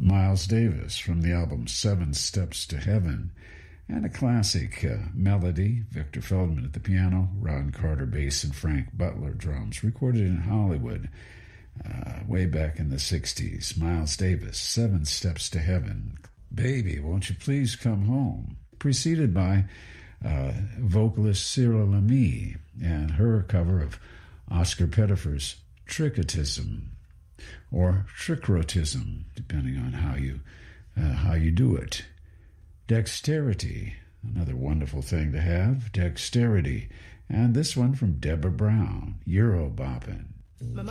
Miles Davis from the album Seven Steps to Heaven, and a classic melody, Victor Feldman at the piano, Ron Carter bass, and Frank Butler drums, recorded in Hollywood way back in the 60s. Miles Davis, Seven Steps to Heaven. Baby, Won't You Please Come Home, preceded by vocalist Cyril Lamy and her cover of Oscar Pettifer's Trickotism, or Trickrotism, depending on how you do it. Dexterity, another wonderful thing to have, Dexterity. And this one from Deborah Brown, Euro Boppin'.